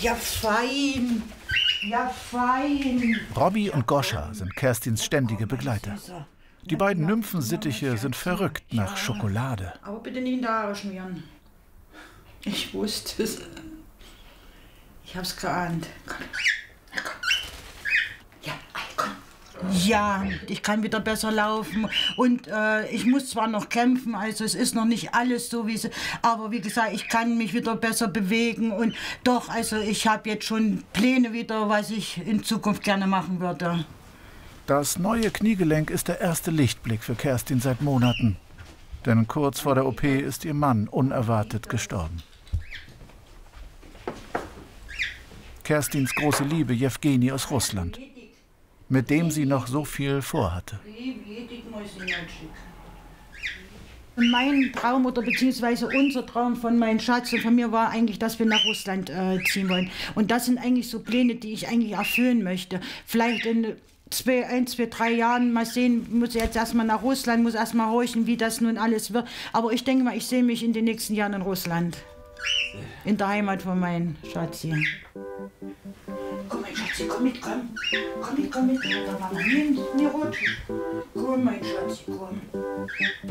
Ja, fein. Ja, fein. Robby und Goscha sind Kerstins ständige Begleiter. Die beiden Nymphensittiche sind verrückt nach Schokolade. Aber bitte nicht in die Haare schmieren. Ich wusste es. Ich hab's geahnt. Komm. Ja, komm. Ja, ich kann wieder besser laufen und ich muss zwar noch kämpfen, also es ist noch nicht alles so wie es, aber wie gesagt, ich kann mich wieder besser bewegen und doch, also ich habe jetzt schon Pläne wieder, was ich in Zukunft gerne machen würde. Das neue Kniegelenk ist der erste Lichtblick für Kerstin seit Monaten. Denn kurz vor der OP ist ihr Mann unerwartet gestorben. Kerstins große Liebe Jewgeni aus Russland, mit dem sie noch so viel vorhatte. Mein Traum oder beziehungsweise unser Traum von meinem Schatz und von mir war eigentlich, dass wir nach Russland ziehen wollen. Und das sind eigentlich so Pläne, die ich eigentlich erfüllen möchte. Vielleicht in 1, 2, 3 Jahren, mal sehen, muss jetzt erstmal nach Russland, muss erstmal horchen, wie das nun alles wird. Aber ich denke mal, ich sehe mich in den nächsten Jahren in Russland. In der Heimat von meinem Schatz hier. Komm, mein Schatzi, komm mit, komm. Komm mit, komm mit. Da war man nie rutschen. Komm, mein Schatzi, komm.